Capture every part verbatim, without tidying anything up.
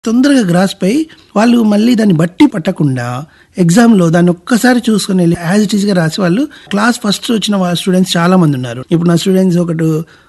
తొందరగా గ్రాస్ప్ అయి వాళ్ళు మళ్ళీ దాన్ని బట్టి పట్టకుండా ఎగ్జామ్లో దాన్ని ఒక్కసారి చూసుకుని వెళ్ళి యాజ్ ఇట్ ఈస్గా రాసి వాళ్ళు క్లాస్ ఫస్ట్ వచ్చిన స్టూడెంట్స్ చాలా మంది ఉన్నారు. ఇప్పుడు నా స్టూడెంట్స్ ఒకటి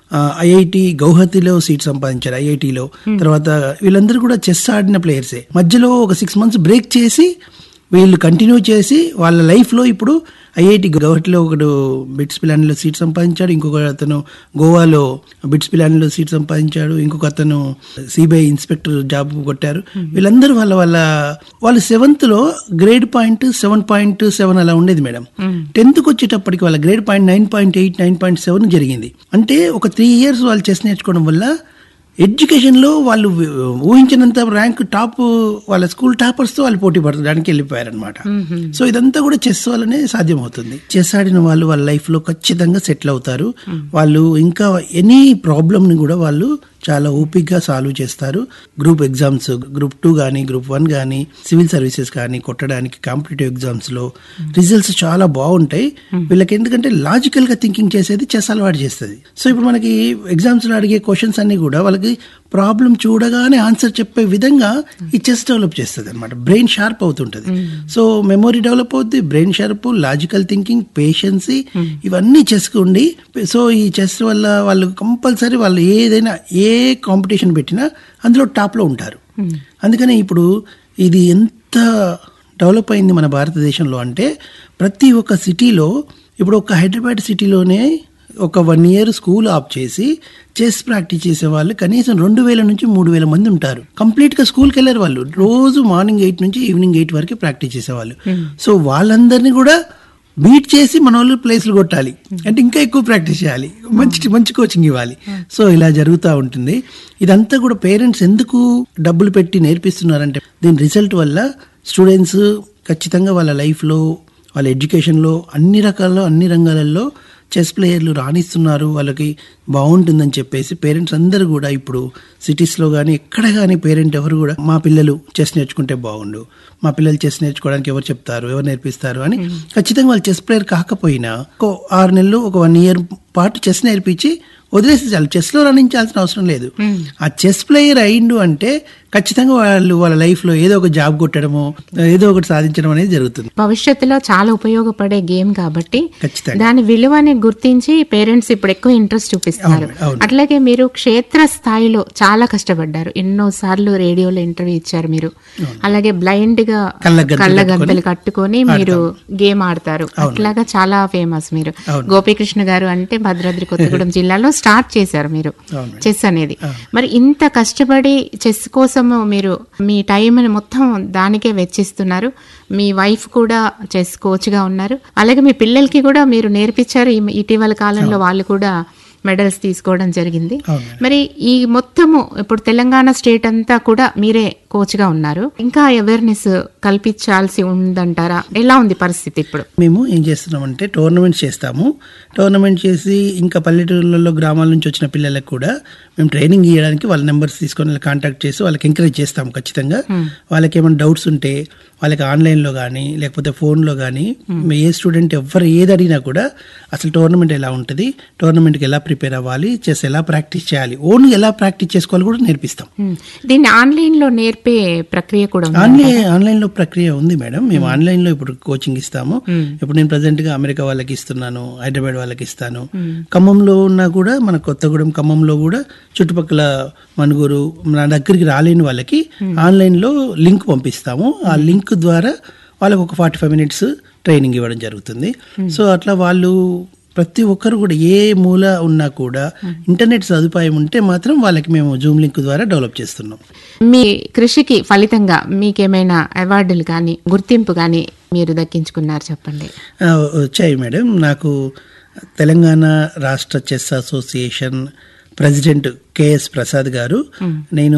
ఐఐటి గౌహతిలో సీట్ సంపాదించారు, ఐఐటిలో. తర్వాత వీళ్ళందరూ కూడా చెస్ ఆడిన ప్లేయర్సే. మధ్యలో ఒక సిక్స్ మంత్స్ బ్రేక్ చేసి వీళ్ళు కంటిన్యూ చేసి వాళ్ళ లైఫ్లో ఇప్పుడు ఐఐటి గౌహటిలో ఒకడు బిట్స్ పిలానీలో సీట్ సంపాదించాడు, ఇంకొక అతను గోవాలో బిట్స్ పిలానీలో సీట్ సంపాదించాడు, ఇంకొక అతను సిబిఐ ఇన్స్పెక్టర్ జాబ్ కొట్టారు. వీళ్ళందరూ వాళ్ళ వాళ్ళ వాళ్ళు సెవెంత్ లో grade point seven point seven అలా ఉండేది మేడం. టెన్త్ కి వచ్చేటప్పటికి వాళ్ళ grade point nine point eight nine point seven జరిగింది. అంటే ఒక త్రీ ఇయర్స్ వాళ్ళు చెస్ నేర్చుకోవడం వల్ల ఎడ్యుకేషన్లో వాళ్ళు ఊహించినంత ర్యాంక్ టాప్ వాళ్ళ స్కూల్ టాపర్స్తో వాళ్ళు పోటీ పడడానికి వెళ్ళిపోయారనమాట. సో ఇదంతా కూడా చెస్ వల్లనే సాధ్యమవుతుంది. చెస్ ఆడిన వాళ్ళు వాళ్ళ లైఫ్లో ఖచ్చితంగా సెటిల్ అవుతారు. వాళ్ళు ఇంకా ఎనీ ప్రాబ్లమ్ని కూడా వాళ్ళు చాలా ఓపిక్గా సాల్వ్ చేస్తారు. గ్రూప్ ఎగ్జామ్స్ గ్రూప్ టూ కానీ గ్రూప్ వన్ కానీ సివిల్ సర్వీసెస్ కానీ కొట్టడానికి కాంపిటేటివ్ ఎగ్జామ్స్లో రిజల్ట్స్ చాలా బాగుంటాయి వీళ్ళకి. ఎందుకంటే లాజికల్గా థింకింగ్ చేసేది చెస్ అలవాటు చేస్తుంది. సో ఇప్పుడు మనకి ఎగ్జామ్స్లో అడిగే క్వశ్చన్స్ అన్ని కూడా వాళ్ళకి ప్రాబ్లం చూడగానే ఆన్సర్ చెప్పే విధంగా ఈ చెస్ డెవలప్ చేస్తుంది అనమాట. బ్రెయిన్ షార్ప్ అవుతుంటుంది. సో మెమొరీ డెవలప్ అవుతుంది, బ్రెయిన్ షార్ప్, లాజికల్ థింకింగ్, పేషెన్సీ ఇవన్నీ చెస్కి ఉండి. సో ఈ చెస్ వల్ల వాళ్ళు కంపల్సరీ వాళ్ళు ఏదైనా ఏ కాంపిటీషన్ పెట్టినా అందులో టాప్లో ఉంటారు. అందుకని ఇప్పుడు ఇది ఎంత డెవలప్ అయింది మన భారతదేశంలో అంటే ప్రతి ఒక్క సిటీలో ఇప్పుడు ఒక హైదరాబాద్ సిటీలోనే ఒక వన్ ఇయర్ స్కూల్ ఆఫ్ చేసి చెస్ ప్రాక్టీస్ చేసే వాళ్ళు కనీసం రెండు వేల నుంచి మూడు వేల మంది ఉంటారు. కంప్లీట్ గా స్కూల్కి వెళ్ళారు వాళ్ళు. రోజు మార్నింగ్ ఎయిట్ నుంచి ఈవినింగ్ ఎయిట్ వరకు ప్రాక్టీస్ చేసేవాళ్ళు. సో వాళ్ళందరినీ కూడా బీట్ చేసి మన వాళ్ళు ప్లేస్లు కొట్టాలి అంటే ఇంకా ఎక్కువ ప్రాక్టీస్ చేయాలి, మంచి మంచి కోచింగ్ ఇవ్వాలి. సో ఇలా జరుగుతూ ఉంటుంది. ఇదంతా కూడా పేరెంట్స్ ఎందుకు డబ్బులు పెట్టి నేర్పిస్తున్నారంటే దీని రిజల్ట్ వల్ల స్టూడెంట్స్ ఖచ్చితంగా వాళ్ళ లైఫ్లో వాళ్ళ ఎడ్యుకేషన్లో అన్ని రకాల అన్ని రంగాలలో చెస్ ప్లేయర్లు రాణిస్తున్నారు, వాళ్ళకి బాగుంటుందని చెప్పేసి పేరెంట్స్ అందరూ కూడా ఇప్పుడు సిటీస్లో కానీ ఎక్కడ కానీ పేరెంట్ ఎవరు కూడా మా పిల్లలు చెస్ నేర్చుకుంటే బాగుండు, మా పిల్లలు చెస్ నేర్చుకోవడానికి ఎవరు చెప్తారు, ఎవరు నేర్పిస్తారు అని ఖచ్చితంగా వాళ్ళు చెస్ ప్లేయర్ కాకపోయినా ఒక ఆరు నెలలు ఒక వన్ ఇయర్ పాటు చెస్ నేర్పించి వదిలేసి చాలు. చెస్లో రాణించాల్సిన అవసరం లేదు. ఆ చెస్ ప్లేయర్ అయిండు అంటే ఖచ్చితంగా వాళ్ళు వాళ్ళ లైఫ్ లో ఏదో ఒక జాబ్ కొట్టడము ఏదో ఒకటి సాధించడం అనేది జరుగుతుంది. భవిష్యత్తులో చాలా ఉపయోగపడే గేమ్ కాబట్టి దాని విలువని గుర్తించి పేరెంట్స్ ఇప్పుడు ఎక్కువ ఇంట్రెస్ట్ చూపిస్తున్నారు. అట్లాగే మీరు క్షేత్ర స్థాయిలో చాలా కష్టపడ్డారు. ఎన్నో సార్లు రేడియోలో ఇంటర్వ్యూ ఇచ్చారు మీరు. అలాగే బ్లైండ్ గా కళ్ళ గంతలు కట్టుకొని మీరు గేమ్ ఆడతారు. అట్లాగా చాలా ఫేమస్ మీరు. గోపీకృష్ణ గారు అంటే భద్రాద్రి కొత్తగూడెం జిల్లాలో స్టార్ట్ చేశారు మీరు చెస్ అనేది. మరి ఇంత కష్టపడి చెస్ కోసం మీరు మీ టైం మొత్తం దానికే వెచ్చిస్తున్నారు. మీ వైఫ్ కూడా చెస్ కోచ్ గా ఉన్నారు. అలాగే మీ పిల్లలకి కూడా మీరు నేర్పించారు. ఇటీవల కాలంలో వాళ్ళు కూడా మెడల్స్ తీసుకోవడం జరిగింది. మరి ఈ మొత్తము ఇప్పుడు తెలంగాణ స్టేట్ అంతా కూడా మీరే కోచ్ గా ఉన్నారు. ఇంకా అవేర్నెస్ కల్పించాల్సి ఉందంటారా? ఎలా ఉంది పరిస్థితి ఇప్పుడు? మేము ఏం చేస్తున్నామంటే టోర్నమెంట్స్ చేస్తాము. టోర్నమెంట్ చేసి ఇంకా పల్లెటూళ్ళలో గ్రామాల నుంచి వచ్చిన పిల్లలకు కూడా మేము ట్రైనింగ్ ఇవ్వడానికి వాళ్ళ నెంబర్స్ తీసుకొని కాంటాక్ట్ చేసి వాళ్ళకి ఎంకరేజ్ చేస్తాము. ఖచ్చితంగా వాళ్ళకి ఏమైనా డౌట్స్ ఉంటే వాళ్ళకి ఆన్లైన్లో కానీ లేకపోతే ఫోన్లో కానీ ఏ స్టూడెంట్ ఎవరు ఏది అడిగినా కూడా అసలు టోర్నమెంట్ ఎలా ఉంటుంది, టోర్నమెంట్కి ఎలా ప్రిపేర్ అవ్వాలి, చెస్ ఎలా ప్రాక్టీస్ చేయాలి, ఓన్ ఎలా ప్రాక్టీస్ చేసుకోవాలి కూడా నేర్పిస్తాం. దీన్ని ఆన్లైన్ లో నేర్పే ప్రక్రియ కూడా ఆన్లైన్ ఆన్లైన్ లో ప్రక్రియ ఉంది మేడం. మేము ఆన్లైన్ లో ఇప్పుడు కోచింగ్ ఇస్తాము. ఇప్పుడు నేను ప్రజెంట్ గా అమెరికా వాళ్ళకి ఇస్తున్నాను, హైదరాబాద్ వాళ్ళకి ఇస్తాను. ఖమ్మంలో ఉన్నా కూడా మన కొత్తగూడెం ఖమ్మంలో కూడా చుట్టుపక్కల మనుగురు నా దగ్గరికి రాలేని వాళ్ళకి ఆన్లైన్ లో లింక్ పంపిస్తాము. ఆ లింక్ ద్వారా వాళ్ళకి ఒక ఫార్టీ ఫైవ్ మినిట్స్ ట్రైనింగ్ ఇవ్వడం జరుగుతుంది. సో అట్లా వాళ్ళు ప్రతి ఒక్కరు కూడా ఏ మూల ఉన్నా కూడా ఇంటర్నెట్ సదుపాయం ఉంటే మాత్రం వాళ్ళకి మేము జూమ్ లింక్ ద్వారా డెవలప్ చేస్తున్నాం. మీ కృషికి ఫలితంగా మీకేమైనా అవార్డులు కానీ గుర్తింపు కానీ మీరు దక్కించుకున్నారు చెప్పండి. వచ్చాయి మేడం. నాకు తెలంగాణ రాష్ట్ర chess association president K S Prasad గారు నేను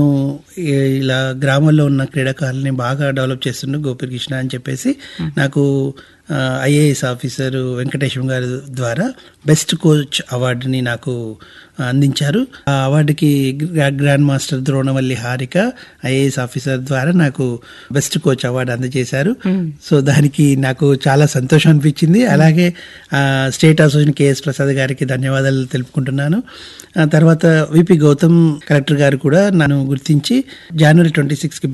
ఇలా గ్రామాల్లో ఉన్న క్రీడాకారుల్ని బాగా డెవలప్ చేస్తుండే గోపీకృష్ణ అని చెప్పేసి నాకు ఐఏఎస్ ఆఫీసర్ వెంకటేశ్వర గారి ద్వారా బెస్ట్ కోచ్ అవార్డుని నాకు అందించారు. ఆ అవార్డుకి grand master Dronavalli Harika IAS officer ద్వారా నాకు బెస్ట్ కోచ్ అవార్డు అందజేశారు. సో దానికి నాకు చాలా సంతోషం అనిపించింది. అలాగే స్టేట్ అసోసియేషన్ కెఎస్ ప్రసాద్ గారికి ధన్యవాదాలు తెలుపుకుంటున్నాను. తర్వాత విపి గౌతమ్ కలెక్టర్ గారు కూడా నన్ను గుర్తించి జనవరి ట్వంటీ సిక్స్ కి